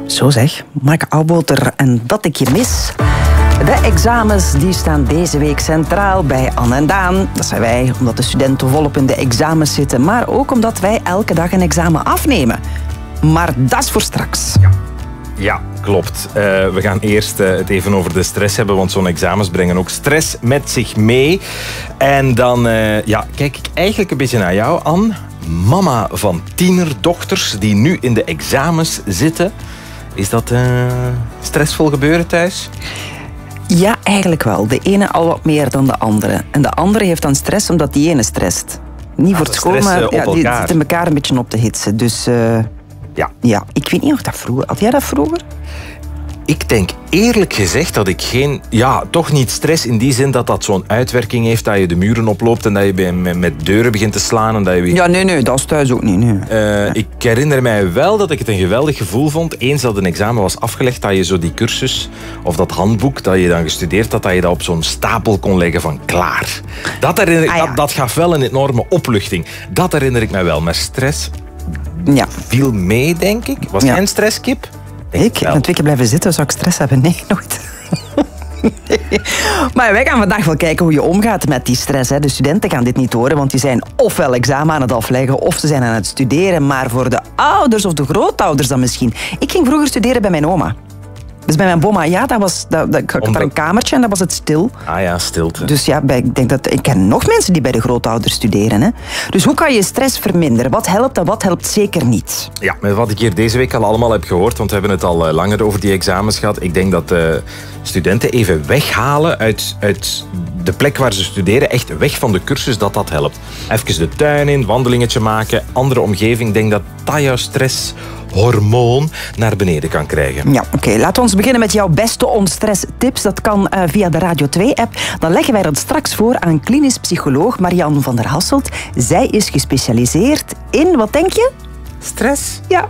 Zo zeg, Mark Auwboter en dat ik je mis. De examens die staan deze week centraal bij Anne en Daan. Dat zijn wij, omdat de studenten volop in de examens zitten, maar ook omdat wij elke dag een examen afnemen. Maar dat is voor straks. Ja, klopt. We gaan eerst het even over de stress hebben, want zo'n examens brengen ook stress met zich mee. En dan kijk ik eigenlijk een beetje naar jou, Anne. Mama van tienerdochters die nu in de examens zitten. Is dat stressvol gebeuren thuis? Ja, eigenlijk wel. De ene al wat meer dan de andere. En de andere heeft dan stress omdat die ene stresst. Niet voor het school, maar die zitten elkaar een beetje op te hitsen. Dus ja, ik weet niet of dat vroeger... Had jij dat vroeger? Ik denk eerlijk gezegd dat ik geen... Ja, toch niet stress in die zin dat dat zo'n uitwerking heeft, dat je de muren oploopt en dat je met deuren begint te slaan. En dat je... Ja, nee, dat is thuis ook niet. Nee. Ik herinner mij wel dat ik het een geweldig gevoel vond. Eens dat een examen was afgelegd, dat je zo die cursus of dat handboek dat je dan gestudeerd had, dat je dat op zo'n stapel kon leggen van klaar. Dat herinner ik, dat gaf wel een enorme opluchting. Dat herinner ik mij wel. Maar stress viel mee, denk ik. Was jij een stresskip? Ik ben 2 keer blijven zitten, zou ik stress hebben? Nee, nooit. Nee. Maar wij gaan vandaag wel kijken hoe je omgaat met die stress. De studenten gaan dit niet horen, want die zijn ofwel examen aan het afleggen of ze zijn aan het studeren. Maar voor de ouders of de grootouders dan misschien. Ik ging vroeger studeren bij mijn oma. Dus bij mijn bomma, ik had daar een kamertje en dat was het stil. Ah ja, stilte. Dus ja, ik ken nog mensen die bij de grootouders studeren. Hè. Dus hoe kan je stress verminderen? Wat helpt en wat helpt zeker niet? Ja, met wat ik hier deze week al allemaal heb gehoord, want we hebben het al langer over die examens gehad. Ik denk dat studenten even weghalen uit de plek waar ze studeren, echt weg van de cursus, dat helpt. Even de tuin in, wandelingetje maken, andere omgeving. Ik denk dat jouw stresshormoon naar beneden kan krijgen. Ja, oké. Laten we ons beginnen met jouw beste onstress-tips. Dat kan via de Radio 2-app. Dan leggen wij dat straks voor aan klinisch psycholoog Marianne van der Hasselt. Zij is gespecialiseerd in, wat denk je? Stress? Ja.